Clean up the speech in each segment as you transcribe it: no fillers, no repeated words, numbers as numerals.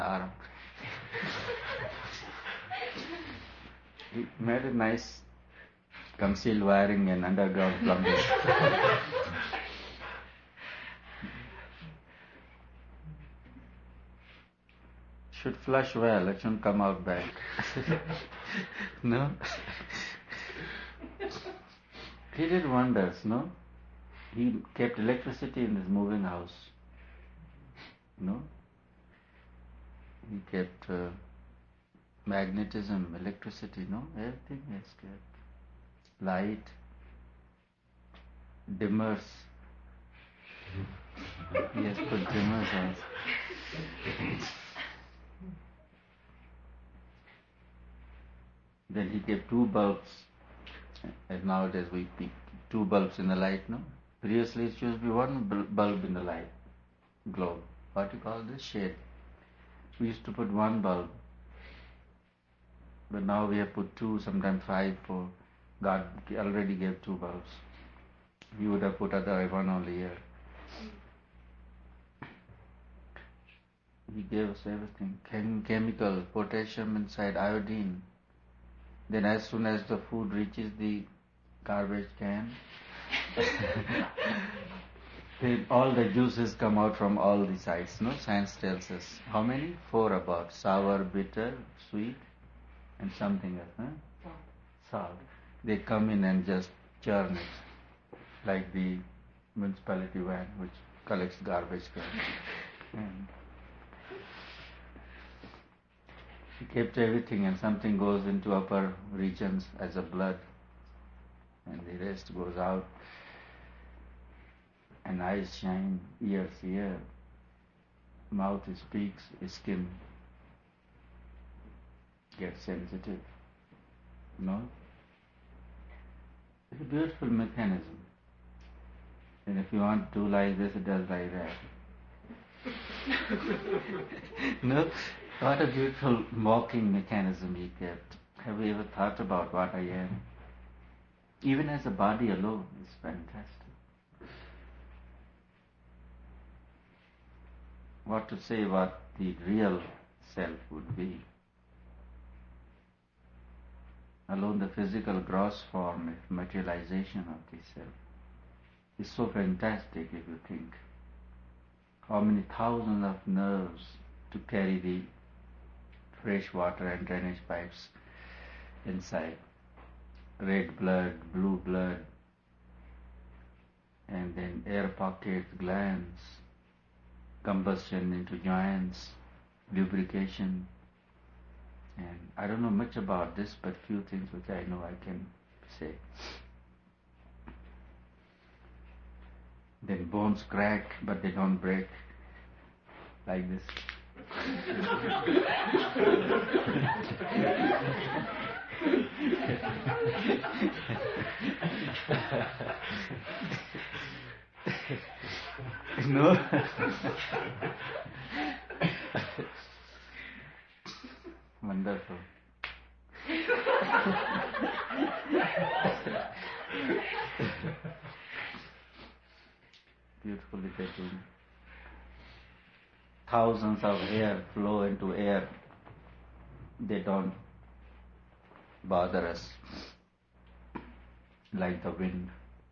arm. He made a nice concealed wiring and underground plumbing. Should flush well, it shouldn't come out bad. No? He did wonders, no? He kept electricity in his moving house. No? He kept magnetism, electricity, no? Everything he has kept. Light, dimmers. He has put dimmers on. Then he kept two bulbs. As nowadays we keep two bulbs in the light, no? Previously it used to be one bulb in the light globe. What do you call this? Shade. We used to put one bulb. But now we have put two, sometimes 5, 4. God already gave 2 bulbs. We would have put other one only here. He gave us everything. Chemical, potassium inside, iodine. Then as soon as the food reaches the garbage can, then all the juices come out from all the sides. No, science tells us. How many? 4 about. Sour, bitter, sweet, and something else. Huh? Salt. They come in and just churn it, like the municipality van which collects garbage can. And he kept everything, and something goes into upper regions as a blood, and the rest goes out. And eyes shine, ears hear, mouth speaks, skin gets sensitive. No? It's a beautiful mechanism. And if you want to do like this, it does like that. No? What a beautiful mocking mechanism he kept. Have you ever thought about what I am? Even as a body alone is fantastic. What to say what the real self would be. Alone the physical gross form, materialization of the self, is so fantastic if you think. How many thousands of nerves to carry the fresh water and drainage pipes inside. Red blood, blue blood, and then air pockets, glands, combustion into joints, lubrication. And I don't know much about this, but few things which I know I can say. Then bones crack, but they don't break, like this. No? Wonderful. Beautifully taken. Thousands of air flow into air. They don't bother us like the wind.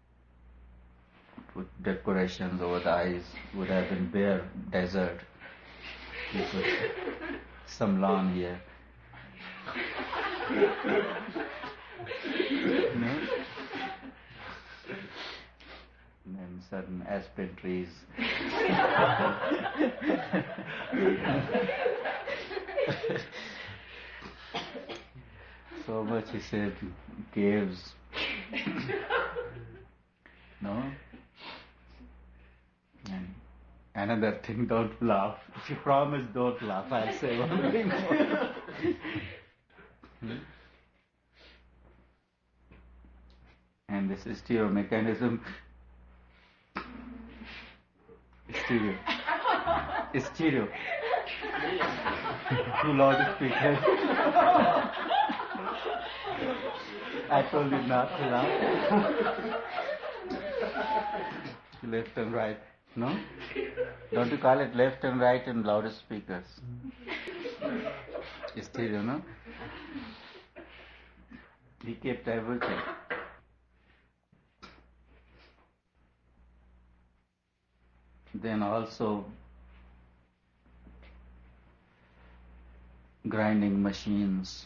Put decorations over the eyes, would have been bare desert. You put some lawn here. No? And certain aspen trees. So much he said, caves. No? And another thing, don't laugh. If you promise, don't laugh. I'll say one thing more. And this stereo mechanism. Stereo. Too loud speakers. I told you not to laugh. Left and right. No? Don't you call it left and right in loudspeakers? Still, he kept everything. Then also grinding machines.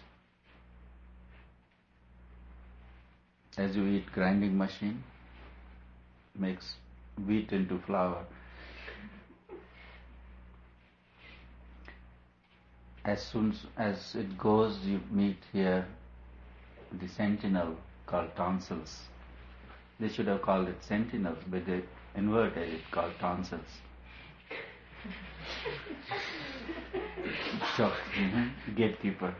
As you eat, grinding machine makes wheat into flour. As soon as it goes, you meet here the sentinel called tonsils. They should have called it sentinels, but they inverted it, called tonsils. So, gatekeeper.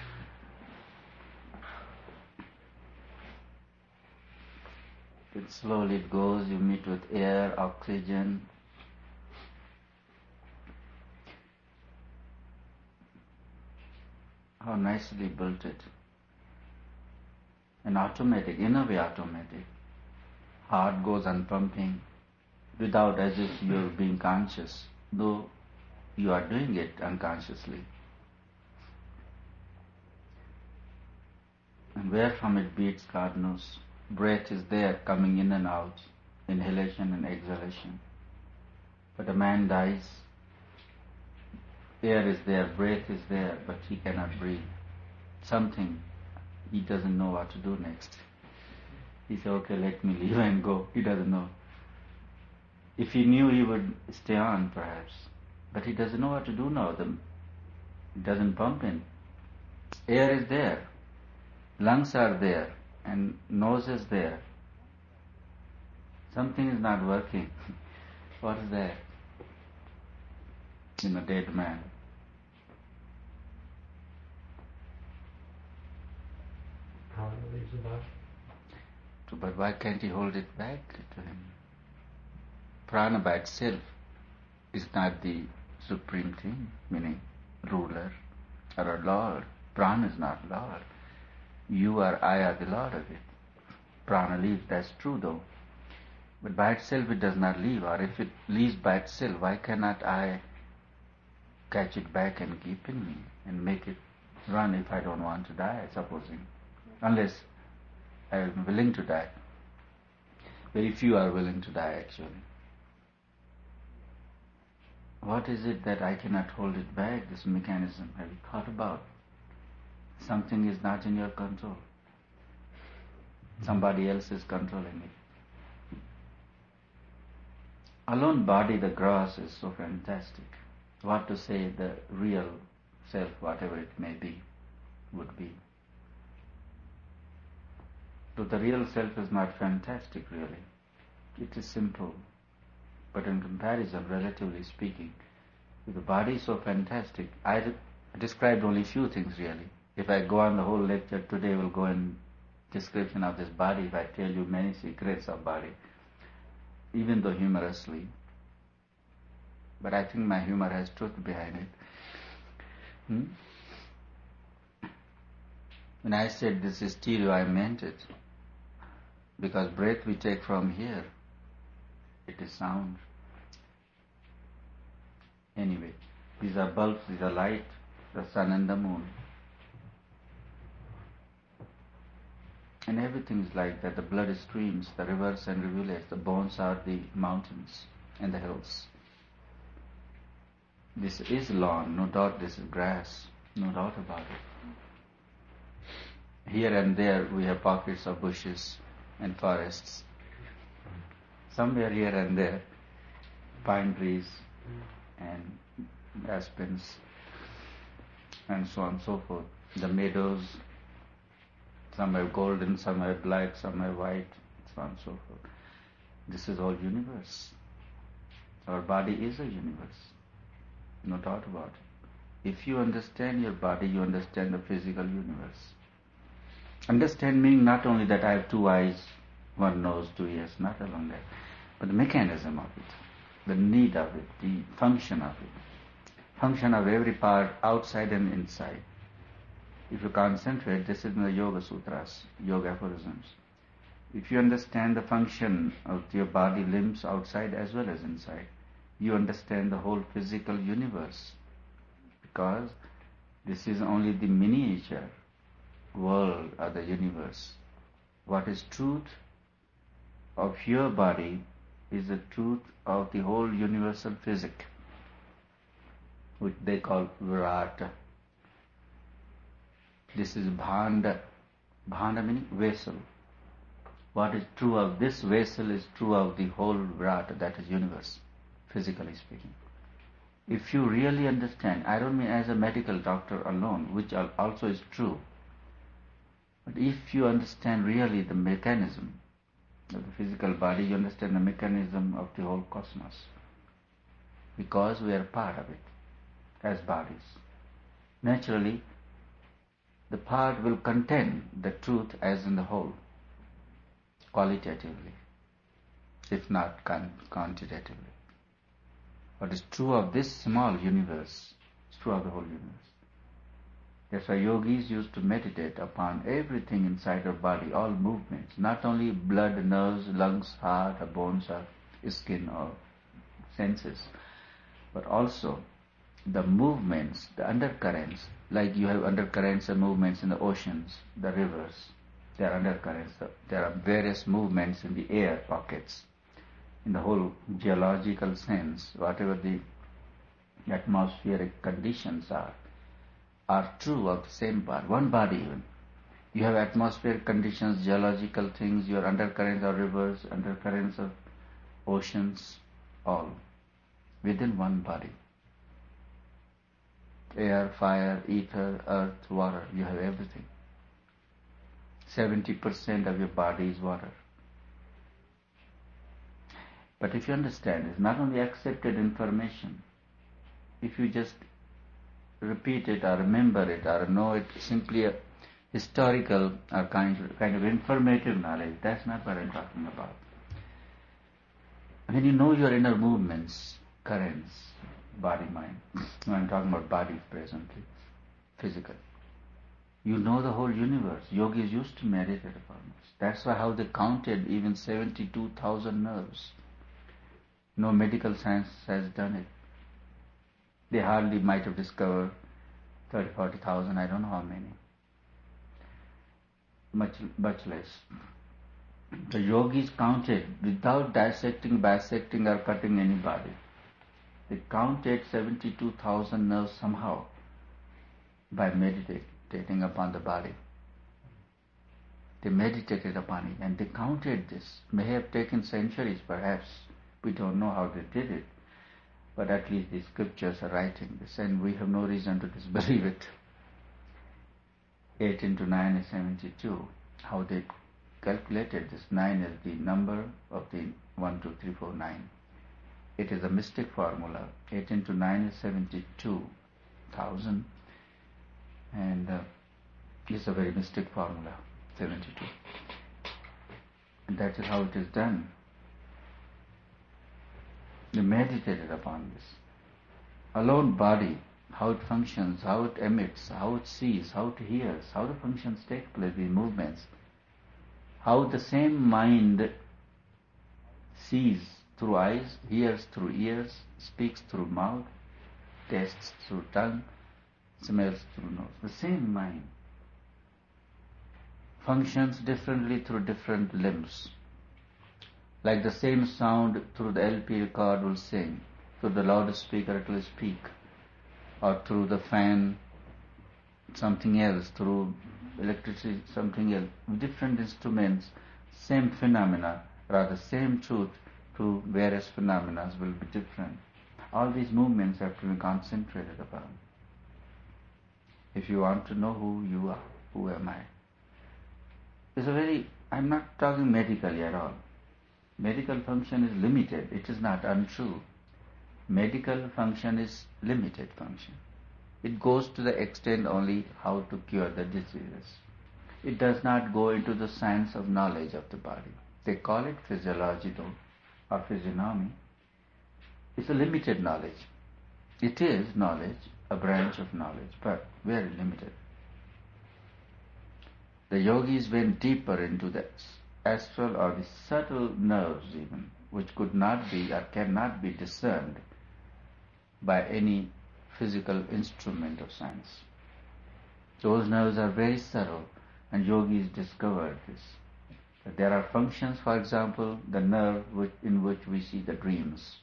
It slowly it goes, you meet with air, oxygen. How nicely built it. And automatic, in a way automatic. Heart goes on pumping without as if you're being conscious, though you are doing it unconsciously. And where from it beats, God knows. Breath is there, coming in and out, inhalation and exhalation. But a man dies, air is there, breath is there, but he cannot breathe. Something, he doesn't know what to do next. He said, okay, let me leave and go. He doesn't know. If he knew, he would stay on perhaps. But he doesn't know what to do now. It doesn't pump in. Air is there. Lungs are there. And nose is there. Something is not working. What is that? In a dead man. Prana leaves the body. But why can't he hold it back to him? Prana by itself is not the supreme thing, meaning ruler or a lord. Prana is not lord. You or I are the lord of it. Prana leaves, that's true though. But by itself it does not leave, or if it leaves by itself, why cannot I catch it back and keep in me and make it run if I don't want to die, supposing? Unless I am willing to die. Very few are willing to die actually. What is it that I cannot hold it back, this mechanism? Have you thought about? Something is not in your control. Somebody else is controlling it. Alone body, the gross, is so fantastic. What to say the real self, whatever it may be, would be. So the real self is not fantastic really. It is simple. But in comparison, relatively speaking, if the body is so fantastic, I described only few things really. If I go on the whole lecture today, will go in description of this body, if I tell you many secrets of body, even though humorously. But I think my humor has truth behind it. When I said this is stereo, I meant it. Because breath we take from here, it is sound. Anyway, these are bulbs, these are light, the sun and the moon. And everything is like that. The blood streams, the rivers and rivulets, the bones are the mountains and the hills. This is lawn, no doubt this is grass, no doubt about it. Here and there we have pockets of bushes and forests. Somewhere here and there, pine trees and aspens and so on and so forth. The meadows, some are golden, some are black, some are white, so on and so forth. This is all universe. Our body is a universe, no doubt about it. If you understand your body, you understand the physical universe. Understand meaning not only that I have 2 eyes, 1 nose, 2 ears, not alone that, but the mechanism of it, the need of it, the function of it, function of every part outside and inside. If you concentrate, this is in the Yoga Sutras, Yoga aphorisms. If you understand the function of your body, limbs outside as well as inside, you understand the whole physical universe. Because This is only the miniature world of the universe. What is truth of your body is the truth of the whole universal physics, which they call Virata. This is Bhanda. Bhanda meaning vessel. What is true of this vessel is true of the whole Virata, that is universe, physically speaking. If you really understand, I don't mean as a medical doctor alone, which also is true, but if you understand really the mechanism of the physical body, you understand the mechanism of the whole cosmos, because we are part of it as bodies. Naturally, the part will contain the truth as in the whole, qualitatively, if not quantitatively. What is true of this small universe is true of the whole universe. That's why yogis used to meditate upon everything inside our body, all movements, not only blood, nerves, lungs, heart, or bones, or skin, or senses, but also the movements, the undercurrents, like you have undercurrents and movements in the oceans, the rivers, there are undercurrents, there are various movements in the air pockets. In the whole geological sense, whatever the atmospheric conditions are true of the same body, one body even. You have atmospheric conditions, geological things, your undercurrents of rivers, undercurrents of oceans, all within one body. Air, fire, ether, earth, water, you have everything. 70% of your body is water. But if you understand, it's not only accepted information. If you just repeat it or remember it or know it, simply a historical or kind of informative knowledge, that's not what I'm talking about. When you know your inner movements, currents, body, mind, I'm talking about body presently, physical. You know the whole universe. Yogis used to meditate upon this. That's why how they counted even 72,000 nerves. No medical science has done it. They hardly might have discovered 30, 40,000, I don't know how many. Much less. The yogis counted without dissecting, bisecting or cutting any body. They counted 72,000 nerves somehow by meditating upon the body. They meditated upon it and they counted this. May have taken centuries perhaps. We don't know how they did it. But at least the scriptures are writing this and we have no reason to disbelieve it. 8 into 9 is 72. How they calculated this? 9 is the number of the 1, 2, 3, 4, 9. It is a mystic formula. 8 into 9 is 72,000. And it's a very mystic formula, 72. And that is how it is done. They meditated upon this. Alone body, how it functions, how it emits, how it sees, how it hears, how the functions take place, the movements, how the same mind sees through eyes, hears through ears, speaks through mouth, tastes through tongue, smells through nose. The same mind functions differently through different limbs. Like the same sound through the LP record will sing, through the loudspeaker it will speak, or through the fan something else, through electricity something else. Different instruments, same phenomena, rather same truth through various phenomena will be different. All these movements have to be concentrated upon. If you want to know who you are, who am I? I'm not talking medically at all. Medical function is limited. It is not untrue. Medical function is limited function. It goes to the extent only how to cure the diseases. It does not go into the science of knowledge of the body. They call it physiology though, or physiognomy. It's a limited knowledge. It is knowledge, a branch of knowledge, but very limited. The yogis went deeper into the astral or the subtle nerves even, which could not be or cannot be discerned by any physical instrument of science. Those nerves are very subtle, and yogis discovered this. That there are functions, for example, the nerve in which we see the dreams.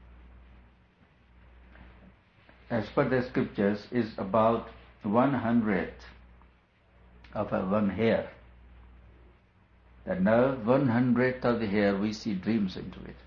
As per the scriptures, is about 1/100th of one hair. The nerve, 1/100th of the hair, we see dreams into it.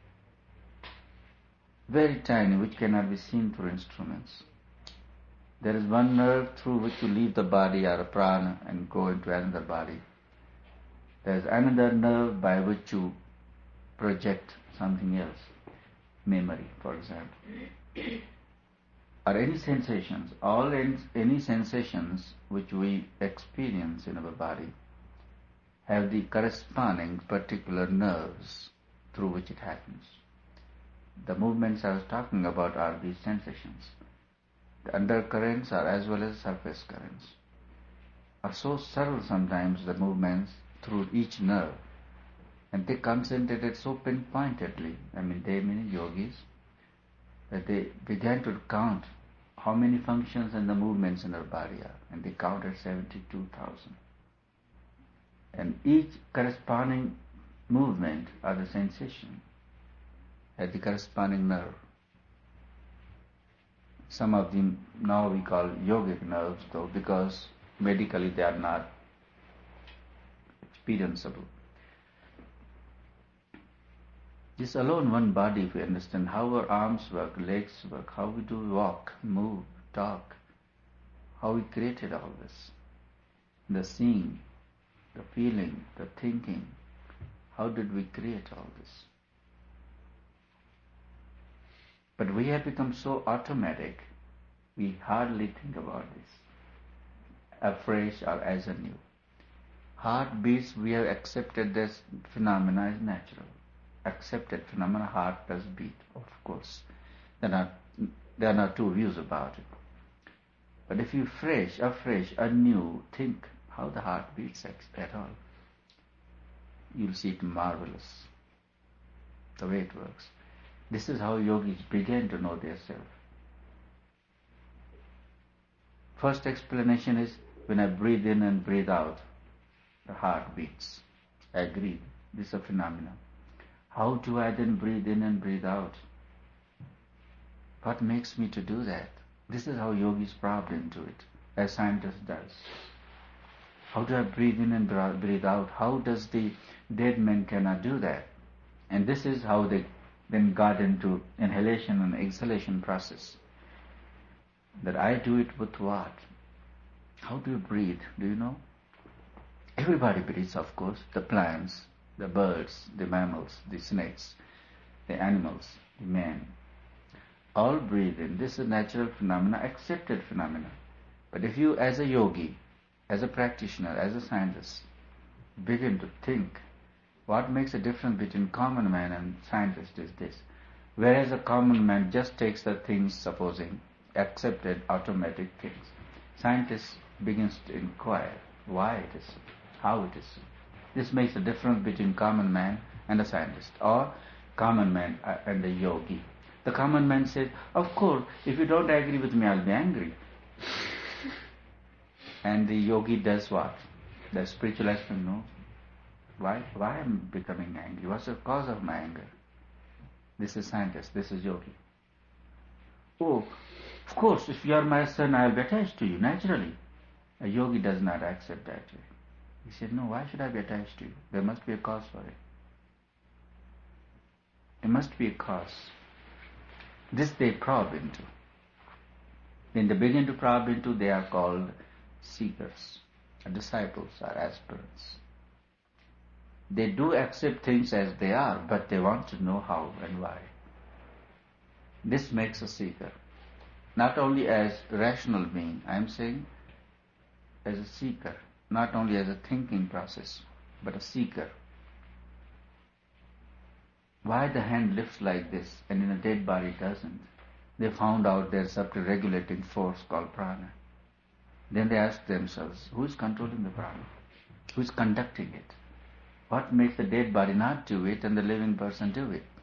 Very tiny, which cannot be seen through instruments. There is one nerve through which you leave the body or a prana and go into another body. There is another nerve by which you project something else, memory, for example. Or any sensations, any sensations which we experience in our body have the corresponding particular nerves through which it happens. The movements I was talking about are these sensations. The undercurrents are as well as surface currents. Are so subtle sometimes the movements through each nerve, and they concentrated so pinpointedly, many yogis, that they began to count how many functions and the movements in our body are, and they counted 72,000. And each corresponding movement or the sensation had the corresponding nerve. Some of them now we call yogic nerves, though, because medically they are not experienceable. This alone, one body, if we understand how our arms work, legs work, how we do walk, move, talk, how we created all this. The seeing, the feeling, the thinking, how did we create all this? But we have become so automatic, we hardly think about this, afresh or as anew. Heartbeats, we have accepted this phenomena as natural. Accepted phenomena, heart does beat, of course. There are not two views about it. But if you afresh, anew, think how the heart beats at all, you'll see it marvelous, the way it works. This is how yogis began to know their self. First explanation is, when I breathe in and breathe out, the heart beats. I agree, this is a phenomenon. How do I then breathe in and breathe out? What makes me to do that? This is how yogis probed into it, as scientists does. How do I breathe in and breathe out? How does the dead man cannot do that? And this is how they then got into inhalation and exhalation process. That I do it with what? How do you breathe? Do you know? Everybody breathes, of course. The plants, the birds, the mammals, the snakes, the animals, the man. All breathe in. This is natural phenomena, accepted phenomena. But if you, as a yogi, as a practitioner, as a scientist, begin to think, what makes a difference between common man and scientist is this. Whereas a common man just takes the things, supposing, accepted automatic things. Scientist begins to inquire why it is so, how it is so. This makes a difference between common man and a scientist, or common man and a yogi. The common man says, of course, if you don't agree with me, I'll be angry. And the yogi does what? The spiritual aspect knows. Why am I becoming angry? What's the cause of my anger? This is scientist, this is yogi. Oh, of course, if you are my son, I'll be attached to you, naturally. A yogi does not accept that way. He said, no, why should I be attached to you? There must be a cause for it. There must be a cause. This they probe into. When they begin to probe into, they are called seekers, disciples or aspirants. They do accept things as they are, but they want to know how and why. This makes a seeker. Not only as a rational being, I am saying as a seeker. Not only as a thinking process, but a seeker. Why the hand lifts like this and in a dead body doesn't? They found out there's a regulating force called prana. Then they ask themselves, who is controlling the prana? Who is conducting it? What makes the dead body not do it and the living person do it?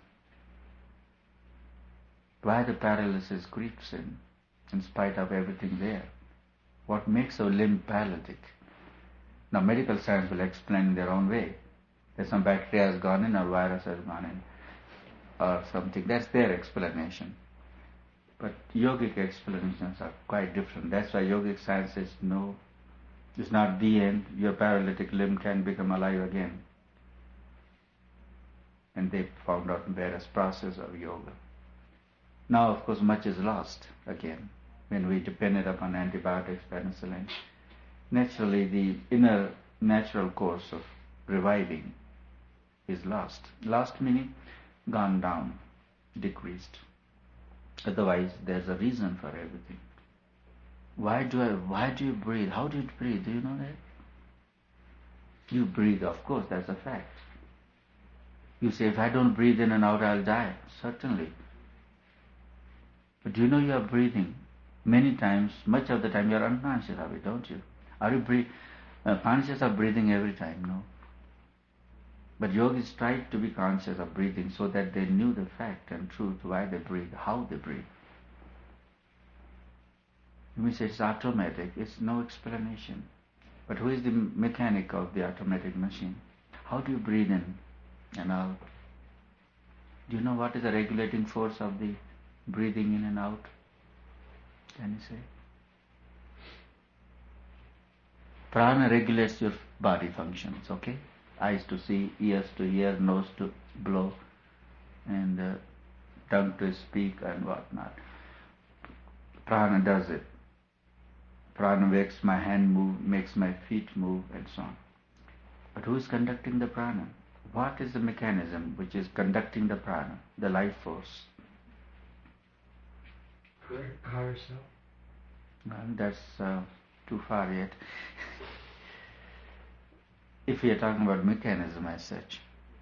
Why the paralysis creeps in spite of everything there? What makes a limb paralytic? Now medical science will explain in their own way. There's some bacteria has gone in or virus has gone in or something. That's their explanation. But yogic explanations are quite different. That's why yogic science says no, it's not the end. Your paralytic limb can become alive again. And they found out various processes of yoga. Now, of course, much is lost again when we depended upon antibiotics, penicillin. Naturally, the inner natural course of reviving is lost. Lost meaning gone down, decreased. Otherwise, there's a reason for everything. Why do you breathe? How do you breathe? Do you know that? You breathe, of course, that's a fact. You say, if I don't breathe in and out, I'll die. Certainly. But do you know you are breathing? Many times, much of the time, you are unconscious of it, don't you? Are you conscious of breathing every time? No. But yogis tried to be conscious of breathing so that they knew the fact and truth, why they breathe, how they breathe. You may say it's automatic, it's no explanation. But who is the mechanic of the automatic machine? How do you breathe in and out? Do you know what is the regulating force of the breathing in and out? Can you say? Prana regulates your body functions, okay? Eyes to see, ears to hear, nose to blow, and tongue to speak and whatnot. Prana does it. Prana makes my hand move, makes my feet move, and so on. But who is conducting the prana? What is the mechanism which is conducting the prana, the life force? Higher self. Well, that's too far yet. If we are talking about mechanism as such,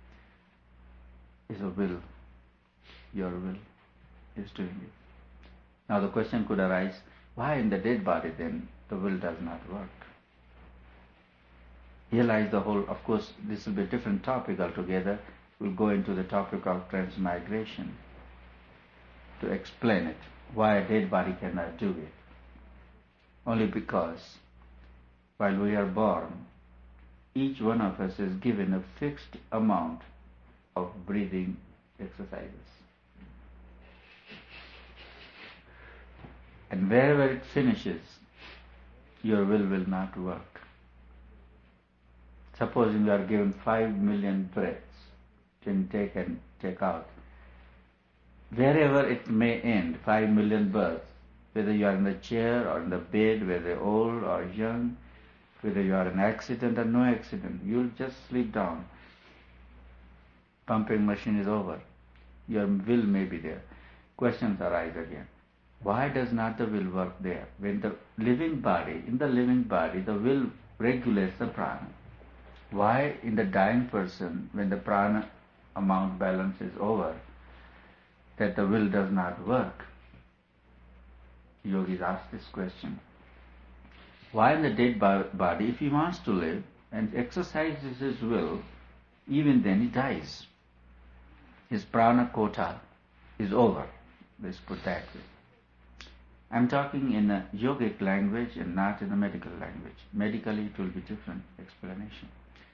is a will. Your will is doing it. Now the question could arise, why in the dead body then the will does not work? Here lies the whole, of course this will be a different topic altogether. We'll go into the topic of transmigration to explain it, why a dead body cannot do it. Only because while we are born, each one of us is given a fixed amount of breathing exercises. And wherever it finishes, your will not work. Supposing you are given 5 million breaths to take and take out. Wherever it may end, 5 million breaths, whether you are in the chair or in the bed, whether old or young, whether you are in accident or no accident, you'll just sleep down. Pumping machine is over. Your will may be there. Questions arise again. Why does not the will work there? When the living body, in the living body, the will regulates the prana. Why in the dying person, when the prana amount balance is over, that the will does not work? Yogis ask this question. Why in the dead body, if he wants to live and exercises his will, even then he dies. His prana quota is over. Let's put that way. I'm talking in a yogic language and not in a medical language. Medically it will be different explanation.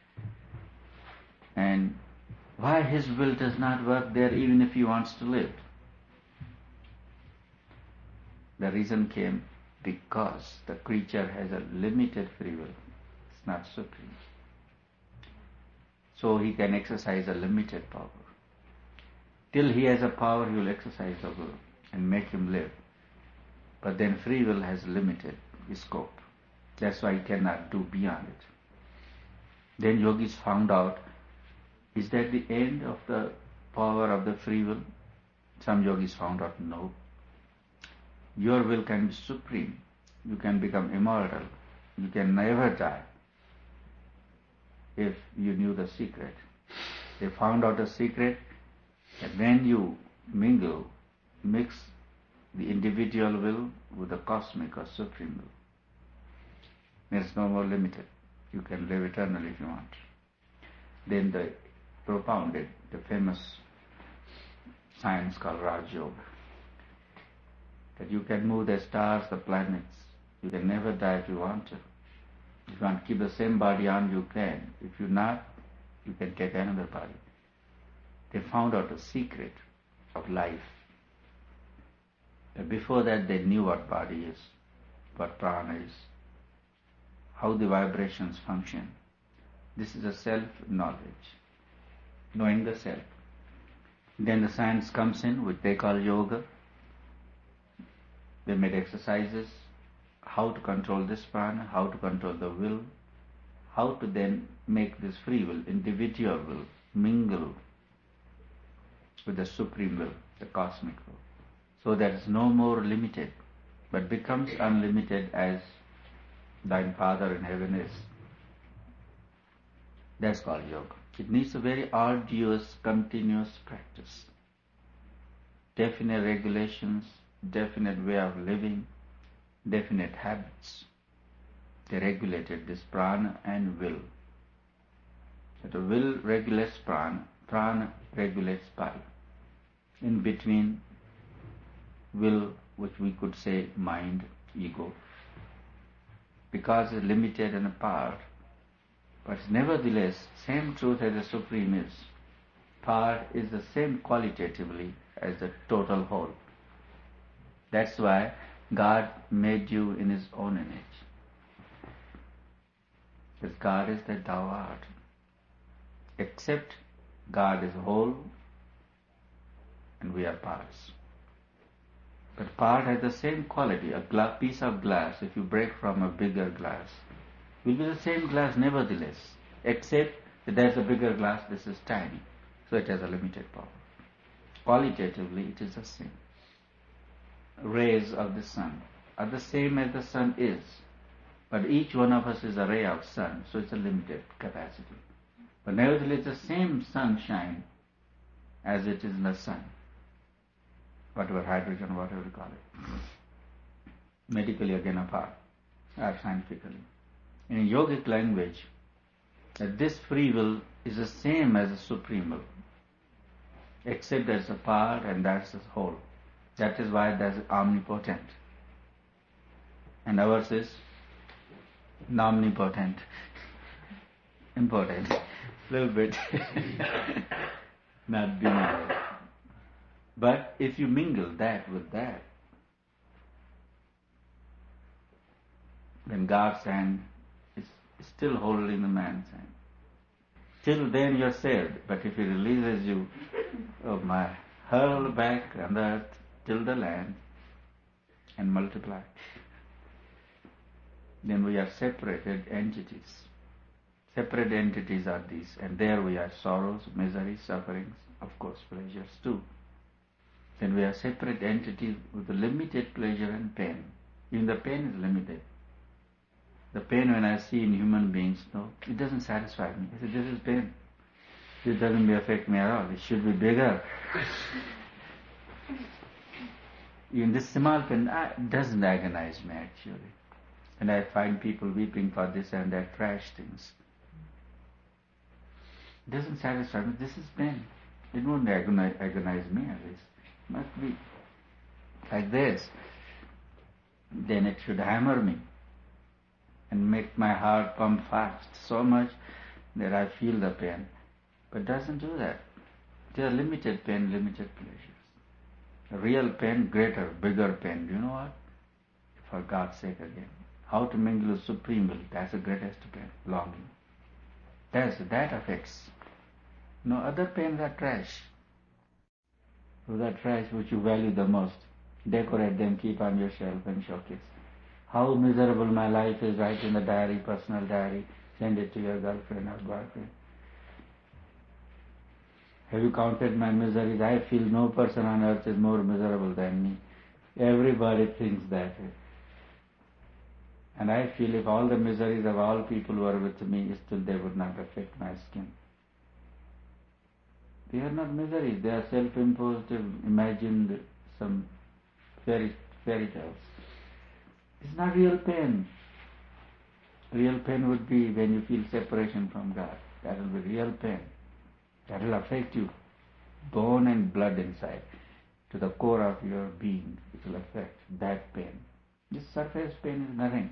And why his will does not work there even if he wants to live? The reason came because the creature has a limited free will. It's not supreme. So he can exercise a limited power. Till he has a power, he will exercise the will and make him live. But then free will has limited scope. That's why he cannot do beyond it. Then yogis found out, is that the end of the power of the free will? Some yogis found out, no. Your will can be supreme. You can become immortal. You can never die if you knew the secret. They found out the secret that when you mix the individual will with the cosmic or supreme will, there's no more limited. You can live eternally if you want. Then they propounded the famous science called Raj Yoga, that you can move the stars, the planets, You can never die if you want to. If you want to keep the same body on, you can. If you're not, you can take another body. They found out the secret of life. But before that, they knew what body is, what prana is, how the vibrations function. This is a self-knowledge, knowing the self. Then the science comes in, which they call yoga. They made exercises, how to control this prana, how to control the will, how to then make this free will, individual will, mingle with the supreme will, the cosmic will, so that it's no more limited, but becomes unlimited as thine Father in heaven is. That's called yoga. It needs a very arduous, continuous practice. Definite regulations, definite way of living, definite habits. They regulated this prana and will. So the will regulates prana, prana regulates body. In between, will, which we could say mind, ego, because it's limited and apart, but nevertheless, same truth as the Supreme is. Part is the same qualitatively as the total whole. That's why God made you in His own image. Because God is that thou art. Except God is whole and we are parts. But part has the same quality. A piece of glass, if you break from a bigger glass, will be the same glass nevertheless, except that there's a bigger glass, this is tiny, so it has a limited power. Qualitatively, it is the same. Rays of the sun are the same as the sun is, but each one of us is a ray of sun, so it's a limited capacity. But nevertheless, the same sunshine as it is in the sun, whatever hydrogen, whatever you call it, medically again apart, or scientifically. In yogic language, that this free will is the same as the supreme will, except there's a part and that's the whole. That is why that's omnipotent. And ours is omnipotent. Important. Little bit. Not being. But if you mingle that with that, then God's hand is still holding the man's hand. Till then you're saved, but if He releases you, oh my, hurl back on the earth till the land and multiply. Then we are separated entities. Separate entities are these, and there we are sorrows, miseries, sufferings, of course pleasures too. Then we are separate entities with limited pleasure and pain. Even the pain is limited. The pain when I see in human beings, no, it doesn't satisfy me. I say, this is pain. This doesn't affect me at all. It should be bigger. Even this small pain doesn't agonize me actually. And I find people weeping for this and that trash things. It doesn't satisfy me. This is pain. It won't agonize me at least. It must be like this. Then it should hammer me and make my heart pump fast so much that I feel the pain. But it doesn't do that. There are limited pain, limited pleasures. Real pain, greater, bigger pain. Do you know what? For God's sake again. How to mingle with Supreme Will, that's the greatest pain, longing. That affects. No other pains are trash. Those are trash which you value the most. Decorate them, keep on your shelf and showcase. How miserable my life is, write in the diary, personal diary, send it to your girlfriend or boyfriend. Have you counted my miseries? I feel no person on earth is more miserable than me. Everybody thinks that way. And I feel if all the miseries of all people were with me, still they would not affect my skin. They are not miseries, they are self-imposed, imagined some fairy tales. It's not real pain. Real pain would be when you feel separation from God. That will be real pain. That will affect you, bone and blood inside, to the core of your being. It will affect that pain. This surface pain is nothing.